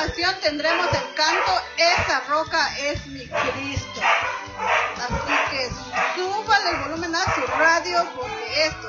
continuación tendremos el canto Esa roca es mi Cristo. Así que súbale el volumen a su radio porque esto